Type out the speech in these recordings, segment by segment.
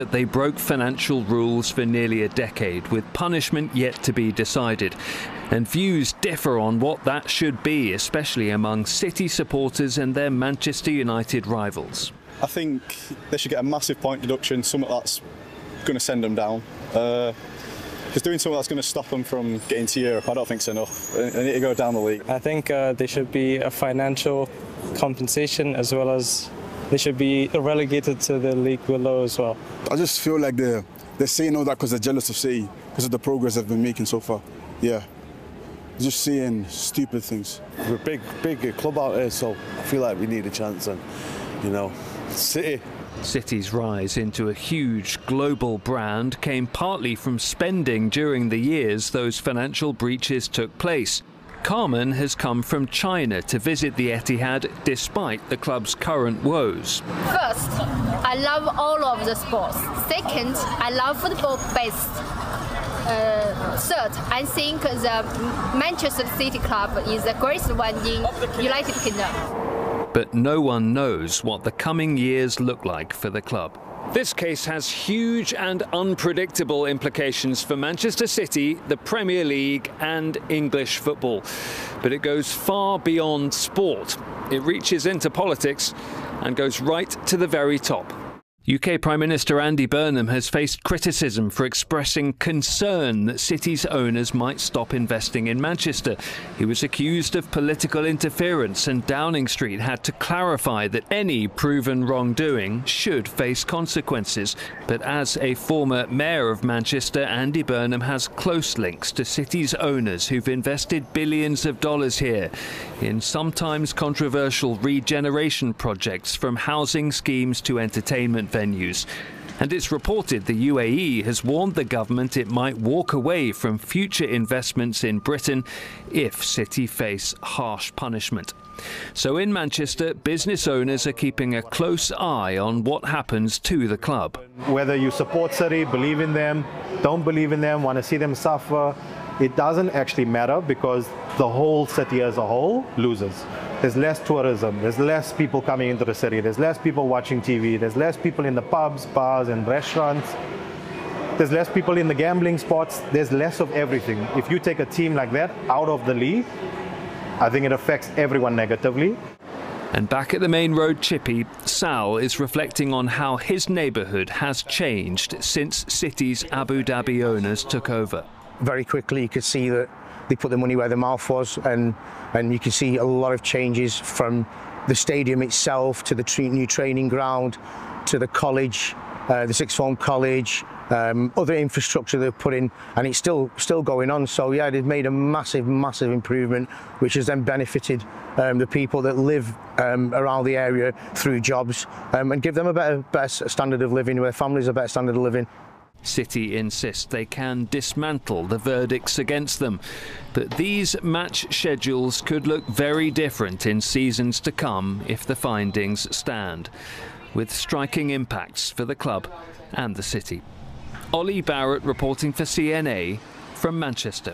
They broke financial rules for nearly a decade, with punishment yet to be decided. And views differ on what that should be, especially among City supporters and their Manchester United rivals. I think they should get a massive point deduction, something that's going to send them down. Because doing something that's going to stop them from getting to Europe, I don't think it's enough. They need to go down the league. I think there should be a financial compensation, as well as they should be relegated to the league below as well. I just feel like they're saying all that because they're jealous of City, because of the progress they've been making so far. Yeah, just saying stupid things. We're a big club out here, so I feel like we need a chance, and City's rise into a huge global brand came partly from spending during the years those financial breaches took place. Carmen has come from China to visit the Etihad despite the club's current woes. First, I love all of the sports. Second, I love football-based. Third, I think the Manchester City club is the greatest one in United Kingdom. But no one knows what the coming years look like for the club. This case has huge and unpredictable implications for Manchester City, the Premier League and English football. But it goes far beyond sport. It reaches into politics and goes right to the very top. UK Prime Minister Andy Burnham has faced criticism for expressing concern that City's owners might stop investing in Manchester. He was accused of political interference, and Downing Street had to clarify that any proven wrongdoing should face consequences. But as a former mayor of Manchester, Andy Burnham has close links to City's owners who've invested billions of dollars here in sometimes controversial regeneration projects, from housing schemes to entertainment venues. And it's reported the UAE has warned the government it might walk away from future investments in Britain if City face harsh punishment. So in Manchester, business owners are keeping a close eye on what happens to the club. Whether you support City, believe in them, don't believe in them, want to see them suffer, it doesn't actually matter, because the whole city as a whole loses. There's less tourism, there's less people coming into the city, there's less people watching TV, there's less people in the pubs, bars and restaurants, there's less people in the gambling spots, there's less of everything. If you take a team like that out of the league, I think it affects everyone negatively. And back at the Main Road Chippy, Sal is reflecting on how his neighbourhood has changed since City's Abu Dhabi owners took over. Very quickly you could see that they put the money where their mouth was, and you can see a lot of changes, from the stadium itself to the new training ground to the college, the sixth form college, other infrastructure they've put in, and it's still going on. So yeah, they've made a massive improvement, which has then benefited the people that live around the area through jobs, and give them a better standard of living, their families a better standard of living. City insist they can dismantle the verdicts against them, but these match schedules could look very different in seasons to come if the findings stand, with striking impacts for the club and the city. Ollie Barrett reporting for CNA from Manchester.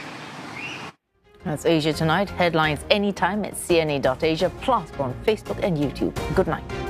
That's Asia Tonight. Headlines anytime at cna.asia, plus on Facebook and YouTube. Good night.